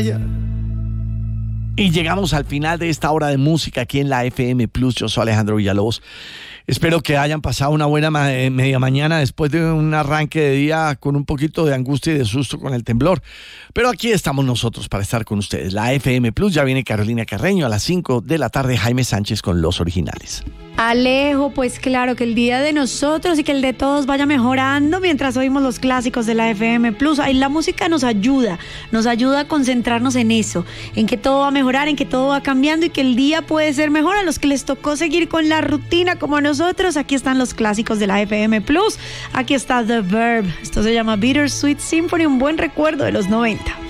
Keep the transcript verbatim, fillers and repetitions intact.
Y llegamos al final de esta hora de música aquí en la F M Plus. Yo soy Alejandro Villalobos. Espero que hayan pasado una buena ma- media mañana después de un arranque de día con un poquito de angustia y de susto con el temblor. Pero aquí estamos nosotros para estar con ustedes. La F M Plus, ya viene Carolina Carreño a las cinco de la tarde, Jaime Sánchez con Los Originales. Alejo, pues claro, que el día de nosotros y que el de todos vaya mejorando mientras oímos los clásicos de la F M Plus. Ahí la música nos ayuda, nos ayuda a concentrarnos en eso, en que todo va a mejorar, en que todo va cambiando y que el día puede ser mejor. A los que les tocó seguir con la rutina como a nosotros, aquí están los clásicos de la F M Plus. Aquí está The Verb, esto se llama Bittersweet Symphony, un buen recuerdo de los noventa.